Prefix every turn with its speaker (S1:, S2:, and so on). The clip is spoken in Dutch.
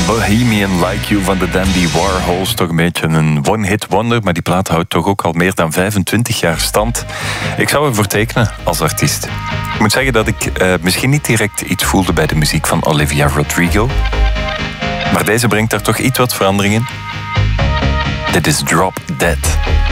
S1: Bohemian Like You van de Dandy Warhols. Toch een beetje een one-hit wonder, maar die plaat houdt toch ook al meer dan 25 jaar stand. Ik zou ervoor tekenen als artiest. Ik moet zeggen dat ik misschien niet direct iets voelde bij de muziek van Olivia Rodrigo. Maar deze brengt daar toch iets wat verandering in. Dit is Drop Dead.